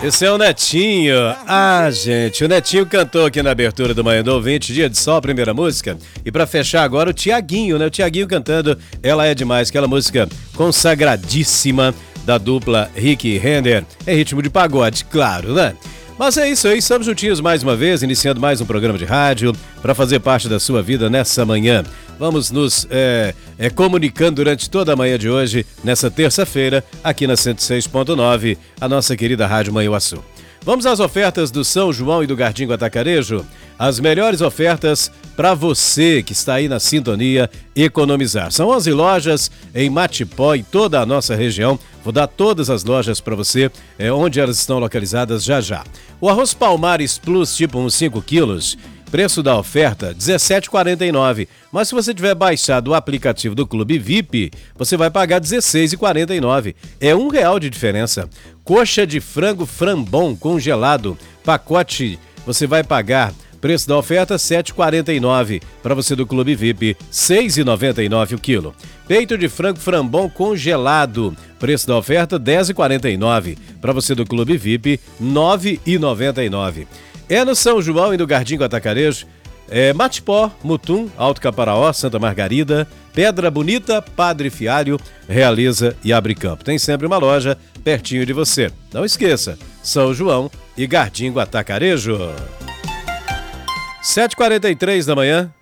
Esse é o Netinho. Gente, o Netinho cantou aqui na abertura do Manhã do Ouvinte, Dia de Sol, primeira música. E pra fechar agora, o Thiaguinho, né? O Thiaguinho cantando Ela É Demais, aquela música consagradíssima da dupla Rick e Renner. É ritmo de pagode, claro, né? Mas é isso aí, estamos juntinhos mais uma vez, iniciando mais um programa de rádio para fazer parte da sua vida nessa manhã. Vamos nos comunicando durante toda a manhã de hoje, nessa terça-feira, aqui na 106.9, a nossa querida Rádio Manhuaçu. Vamos às ofertas do São João e do Gardingo Atacarejo? As melhores ofertas para você que está aí na sintonia economizar. São 11 lojas em Matipó e toda a nossa região. Vou dar todas as lojas para você, onde elas estão localizadas já. O arroz Palmares Plus tipo 5 quilos, preço da oferta R$ 17,49. Mas se você tiver baixado o aplicativo do Clube VIP, você vai pagar R$ 16,49. É R$1 de diferença. Coxa de frango Frambon congelado, pacote, você vai pagar, preço da oferta R$ 7,49. Para você do Clube VIP, R$ 6,99 o quilo. Peito de frango Frambon congelado, preço da oferta R$ 10,49. Para você do Clube VIP, R$ 9,99. É no São João e no Gardingo Atacarejo, Matipó, Mutum, Alto Caparaó, Santa Margarida, Pedra Bonita, Padre Fialho, Realiza e Abre Campo. Tem sempre uma loja pertinho de você. Não esqueça, São João e Gardingo Atacarejo. 7h43 da manhã.